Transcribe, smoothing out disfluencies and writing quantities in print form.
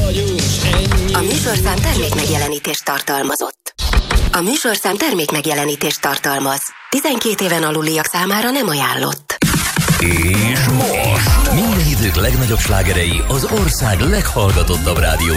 A műsorszám termékmegjelenítést tartalmazott. A műsorszám termékmegjelenítést tartalmaz. 12 éven aluliak számára nem ajánlott. És most minden idők legnagyobb slágerei az ország leghallgatottabb rádió